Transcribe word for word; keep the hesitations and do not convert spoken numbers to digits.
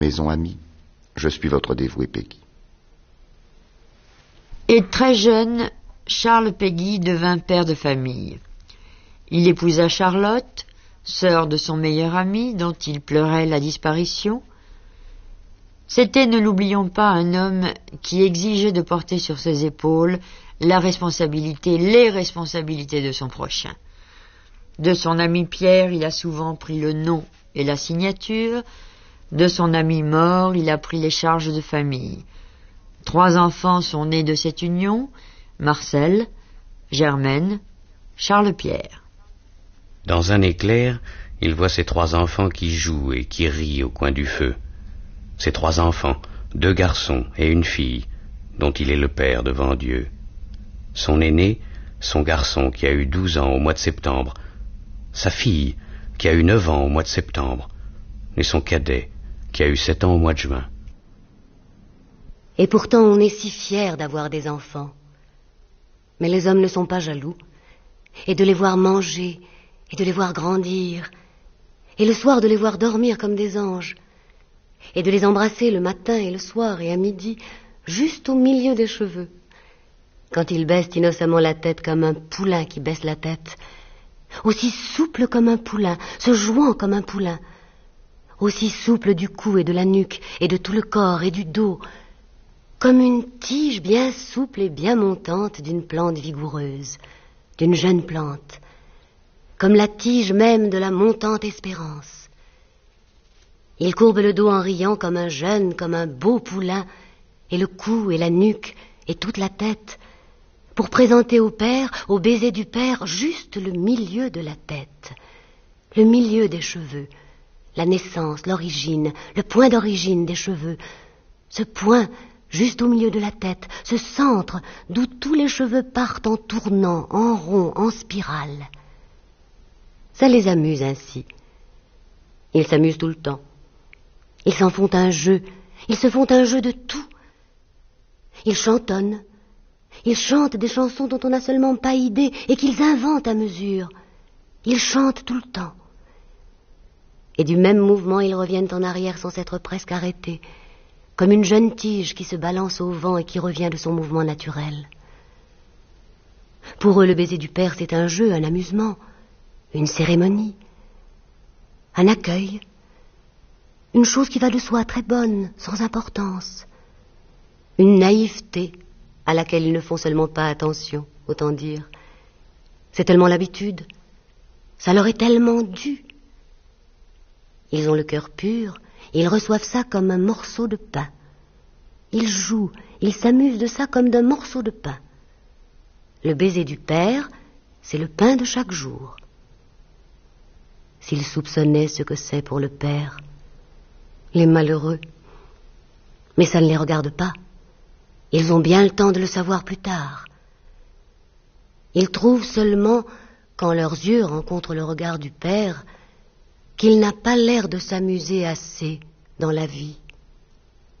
Maison amie, je suis votre dévoué Peggy. Et très jeune, Charles Peggy devint père de famille. Il épousa Charlotte, sœur de son meilleur ami, dont il pleurait la disparition. C'était, ne l'oublions pas, un homme qui exigeait de porter sur ses épaules la responsabilité, les responsabilités de son prochain. De son ami Pierre, il a souvent pris le nom et la signature. De son ami mort, il a pris les charges de famille. Trois enfants sont nés de cette union, Marcel, Germaine, Charles-Pierre. Dans un éclair, il voit ses trois enfants qui jouent et qui rient au coin du feu. Ses trois enfants, deux garçons et une fille, dont il est le père devant Dieu. Son aîné, son garçon qui a eu douze ans au mois de septembre, sa fille qui a eu neuf ans au mois de septembre, et son cadet qui a eu sept ans au mois de juin. Et pourtant on est si fiers d'avoir des enfants. Mais les hommes ne sont pas jaloux. Et de les voir manger, et de les voir grandir, et le soir de les voir dormir comme des anges, et de les embrasser le matin et le soir et à midi, juste au milieu des cheveux, quand ils baissent innocemment la tête comme un poulain qui baisse la tête, aussi souple comme un poulain, se jouant comme un poulain, aussi souple du cou et de la nuque, et de tout le corps et du dos, comme une tige bien souple et bien montante d'une plante vigoureuse, d'une jeune plante, comme la tige même de la montante espérance. Il courbe le dos en riant comme un jeune, comme un beau poulain, et le cou et la nuque et toute la tête, pour présenter au père, au baiser du père, juste le milieu de la tête, le milieu des cheveux, la naissance, l'origine, le point d'origine des cheveux, ce point juste au milieu de la tête, ce centre d'où tous les cheveux partent en tournant, en rond, en spirale. Ça les amuse ainsi. Ils s'amusent tout le temps. Ils s'en font un jeu. Ils se font un jeu de tout. Ils chantonnent. Ils chantent des chansons dont on n'a seulement pas idée et qu'ils inventent à mesure. Ils chantent tout le temps. Et du même mouvement, ils reviennent en arrière sans s'être presque arrêtés, comme une jeune tige qui se balance au vent et qui revient de son mouvement naturel. Pour eux, le baiser du père, c'est un jeu, un amusement, une cérémonie, un accueil, une chose qui va de soi, très bonne, sans importance, une naïveté à laquelle ils ne font seulement pas attention, autant dire. C'est tellement l'habitude, ça leur est tellement dû. Ils ont le cœur pur, ils reçoivent ça comme un morceau de pain. Ils jouent, ils s'amusent de ça comme d'un morceau de pain. Le baiser du père, c'est le pain de chaque jour. S'ils soupçonnaient ce que c'est pour le père, les malheureux. Mais ça ne les regarde pas. Ils ont bien le temps de le savoir plus tard. Ils trouvent seulement, quand leurs yeux rencontrent le regard du père, qu'il n'a pas l'air de s'amuser assez dans la vie.